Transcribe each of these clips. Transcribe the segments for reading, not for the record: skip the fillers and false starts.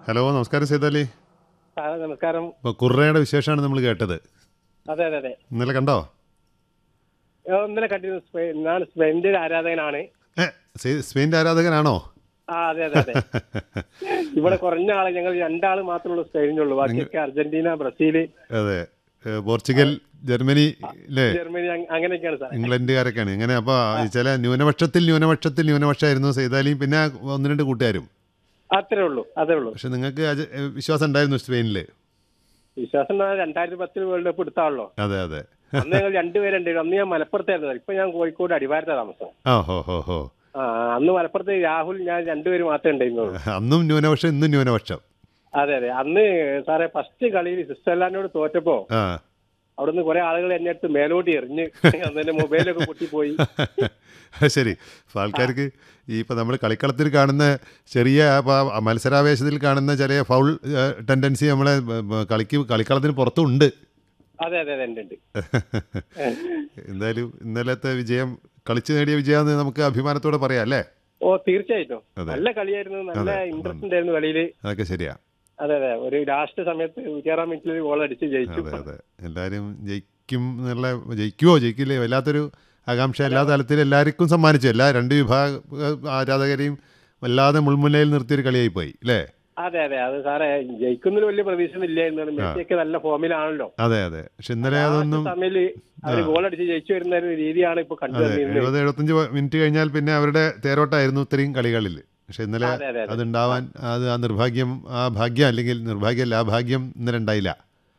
Hello, നമസ്കാരം സേതാലി. നമസ്കാരം. ഇപ്പോൾ കുർറയുടെ വിശേഷമാണ് നമ്മൾ കേട്ടത്. അതെ അതെ അതെ, ഇന്നലെ കണ്ടോ? ഇന്നലെ കണ്ടിരുന്നു. ഞാൻ സ്പെയിൻ്റെ ഒരു ആരാധകനാണ്. സ്പെയിൻ്റെ ആരാധകനാണോ? അതെ അതെ അതെ. ഇവിടെ കുറഞ്ഞ ആള്, ഞങ്ങൾ രണ്ടാള് മാത്രമേ സ്പെയിനുള്ളൂ. ബാക്കിയൊക്കെ അർജന്റീന, ബ്രസീൽ, അതെ, പോർച്ചുഗൽ, ജർമ്മനി, അല്ലേ, ജർമ്മനി, അങ്ങനെയൊക്കെയാണ് സാർ. ഇംഗ്ലണ്ടുകാരൊക്കെയാണ് ഇങ്ങനെ. അപ്പോൾ ചില ന്യൂനപക്ഷമായിരുന്നു സൈതാലിയും പിന്നെ ഒന്ന് രണ്ട് കൂട്ടുകാരും. അത്രേ ഉള്ളൂ, അതേ ഉള്ളൂ. പക്ഷെ നിങ്ങൾക്ക് വിശ്വാസം ഉണ്ടായിരുന്നു സ്പെയിനിൽ? വിശ്വാസം 2010 വേൾഡ് കപ്പ് എടുത്താണല്ലോ. അതെ അതെ. അന്ന് ഞങ്ങൾ രണ്ടുപേരുണ്ടായിരുന്നു. അന്ന് ഞാൻ മലപ്പുറത്തായിരുന്നു. ഇപ്പൊ ഞാൻ കോഴിക്കോട് അടിവാരത്താണ് താമസം. ഹോ. അന്ന് മലപ്പുറത്ത് രാഹുൽ, ഞാൻ രണ്ടുപേരും മാത്രമേ ഉണ്ടായിരുന്നുള്ളൂ. അന്നും ന്യൂനപക്ഷം, ഇന്നും ന്യൂനപക്ഷം. അതെ അതെ. അന്ന് സാറേ ഫസ്റ്റ് കളിയിൽ സ്വിറ്റ്സർലാൻഡിനോട് തോറ്റപ്പോ അവിടുന്ന് കുറെ ആളുകൾ എന്നെ അടുത്ത് മേലോട്ട് എറിഞ്ഞ് അന്നെ മൊബൈലൊക്കെ പൊട്ടിപ്പോയി. ശരി. അപ്പോൾ ആൾക്കാർക്ക് ഇപ്പോൾ നമ്മൾ കളിക്കളത്തിൽ കാണുന്ന ചെറിയ മത്സരാവേശത്തിൽ കാണുന്ന ചെറിയ ഫൗൾ ടെൻഡൻസി നമ്മളെ കളിക്കളത്തിന് പുറത്തുണ്ട്. അതെ അതെ അതെ, ഉണ്ട്. എന്തായാലും ഇന്നലത്തെ വിജയം, കളിച്ചു നേടിയ വിജയമെന്ന് നമുക്ക് അഭിമാനത്തോടെ പറയാം, അല്ലേ? തീർച്ചയായിട്ടും നല്ല കളിയായിരുന്നു. നല്ല ഇൻട്രസ്റ്റ് ഉണ്ടായിരുന്നു കളിയിൽ. അതൊക്കെ ശരിയാ. അതെ അതെ. ഒരു ലാസ്റ്റ് സമയത്ത് 100 മിനിറ്റിൽ ഗോൾ അടിച്ച് ജയിച്ചു. അതെ. എല്ലാവരും ജയിക്കുമോ ജയിക്കില്ലേ വല്ലാത്തൊരു ആകാംക്ഷ എല്ലാ തലത്തിലും എല്ലാവർക്കും സമ്മാനിച്ചു. എല്ലാ രണ്ട് വിഭാഗ ആരാധകരെയും വല്ലാതെ മുൾമുനയിൽ നിർത്തിയൊരു കളിയായി പോയി, അല്ലേ? അതെ അതെ. അത് സാറേ, ജയിക്കുന്നതിൽ വലിയ പ്രതീക്ഷ ഇല്ലായിരുന്നു. മെസ്സിയൊക്കെ നല്ല ഫോമിലാണല്ലോ. അതെ. പക്ഷെ ഇന്നലെ അതൊന്നും സമയത്ത് അവര് ഗോൾ അടിച്ച് ജയിച്ചു വരുന്ന ഒരു രീതിയാണ് ഇപ്പൊ കണ്ടുവരുന്നത്. 70-75 മിനിറ്റ് കഴിഞ്ഞാൽ പിന്നെ അവരുടെ തേരോട്ടായിരുന്നു ഇത്രയും കളികളിൽ. പക്ഷെ ഇന്നലെ അതുണ്ടാവാൻ ആ നിർഭാഗ്യം, ആ ഭാഗ്യം, അല്ലെങ്കിൽ നിർഭാഗ്യമല്ല, ആ ഭാഗ്യം ഇന്നലെ ഉണ്ടായില്ല.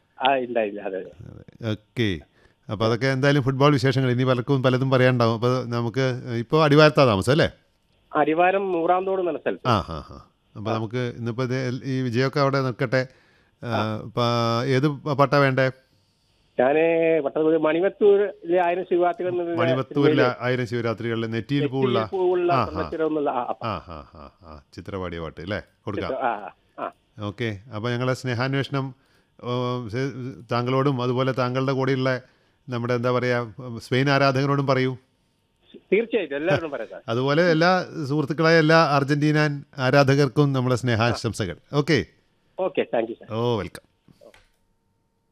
ഓക്കെ. അപ്പോൾ അതൊക്കെ എന്തായാലും ഫുട്ബോൾ വിശേഷങ്ങൾ. ഇനി പലതും പറയാനുണ്ടാവും. അപ്പോൾ നമുക്ക് ഇപ്പോൾ അടിവാരത്താ താമസം, അല്ലേ? അടിവാരം മൂറാന്തോട് എന്ന സ്ഥലത്ത്. അപ്പോൾ നമുക്ക് ഇന്നിപ്പോൾ ഈ വിജയമൊക്കെ അവിടെ നിൽക്കട്ടെ. ഏത് പാട്ടാ വേണ്ടേ? ഞാന് മണിമത്തൂരിലെ 1000 ശിവരാത്രികൾ, മണിമത്തൂരിലെ 1000 ശിവരാത്രികളിൽ നെറ്റിയിൽ പൂവുള്ള ചിത്രപാടിയ പാട്ട്, അല്ലേ? കൊടുക്കാം. ഓക്കെ. അപ്പോൾ ഞങ്ങളെ സ്നേഹാന്വേഷണം താങ്കളോടും അതുപോലെ താങ്കളുടെ കൂടെയുള്ള നമ്മുടെ എന്താ പറയുക സ്പെയിൻ ആരാധകരോടും പറയൂ. തീർച്ചയായിട്ടും എല്ലാവരും പറയാം. അതുപോലെ എല്ലാ സുഹൃത്തുക്കളായ എല്ലാ അർജന്റീന ആരാധകർക്കും നമ്മുടെ സ്നേഹാശംസകൾ. ഓക്കെ. Thank you. വെൽക്കം.